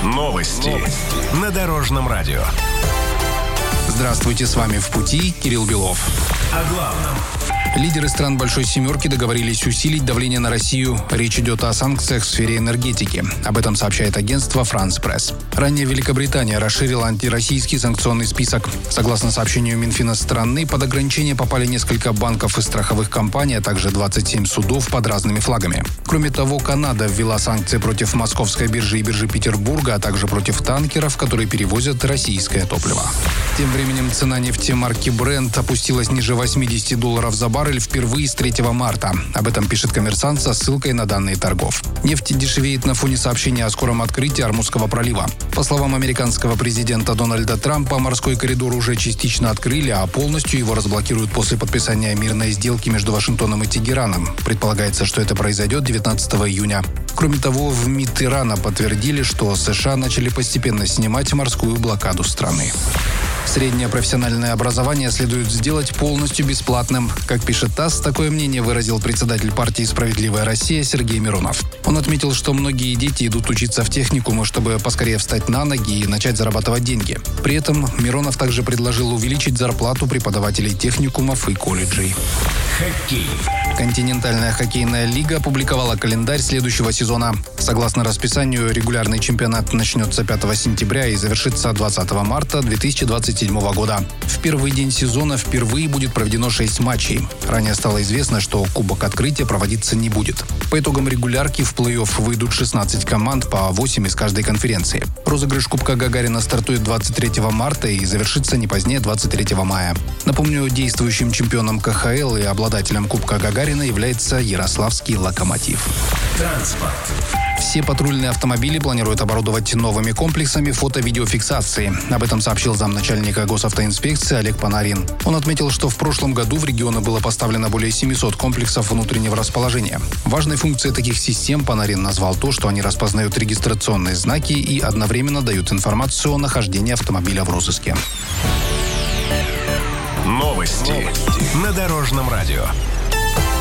Новости на Дорожном радио. Здравствуйте, с вами «В пути» Кирилл Белов. О главном. Лидеры стран Большой Семерки договорились усилить давление на Россию. Речь идет о санкциях в сфере энергетики. Об этом сообщает агентство France Press. Ранее Великобритания расширила антироссийский санкционный список. Согласно сообщению Минфина страны, под ограничения попали несколько банков и страховых компаний, а также 27 судов под разными флагами. Кроме того, Канада ввела санкции против Московской биржи и биржи Петербурга, а также против танкеров, которые перевозят российское топливо. Тем временем цена нефти марки Brent опустилась ниже $80 за баррель впервые с 3 марта. Об этом пишет «Коммерсант» со ссылкой на данные торгов. Нефть дешевеет на фоне сообщения о скором открытии Ормузского пролива. По словам американского президента Дональда Трампа, морской коридор уже частично открыли, а полностью его разблокируют после подписания мирной сделки между Вашингтоном и Тегераном. Предполагается, что это произойдет 19 июня. Кроме того, в МИД Ирана подтвердили, что США начали постепенно снимать морскую блокаду страны. Среднее профессиональное образование следует сделать полностью бесплатным. Как пишет ТАСС, такое мнение выразил председатель партии «Справедливая Россия» Сергей Миронов. Он отметил, что многие дети идут учиться в техникумы, чтобы поскорее встать на ноги и начать зарабатывать деньги. При этом Миронов также предложил увеличить зарплату преподавателей техникумов и колледжей. Хоккей. Континентальная хоккейная лига опубликовала календарь следующего сезона. Согласно расписанию, регулярный чемпионат начнется 5 сентября и завершится 20 марта 2027 года. В первый день сезона впервые будет проведено 6 матчей. Ранее стало известно, что Кубок Открытия проводиться не будет. По итогам регулярки в плей-офф выйдут 16 команд по 8 из каждой конференции. Розыгрыш Кубка Гагарина стартует 23 марта и завершится не позднее 23 мая. Напомню, действующим чемпионом КХЛ и обладателем Кубка Гагарина является Ярославский «Локомотив». Транспорт. Все патрульные автомобили планируют оборудовать новыми комплексами фото-видеофиксации. Об этом сообщил замначальника госавтоинспекции Олег Панарин. Он отметил, что в прошлом году в регионы было поставлено более 700 комплексов внутреннего расположения. Важной функцией таких систем Панарин назвал то, что они распознают регистрационные знаки и одновременно дают информацию о нахождении автомобиля в розыске. Новости на Дорожном радио.